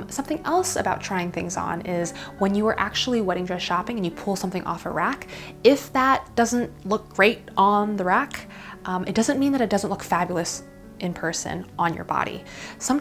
Something else about trying things on is when you are actually wedding dress shopping and you pull something off a rack, if that doesn't look great on the rack, it doesn't mean that it doesn't look fabulous in person on your body.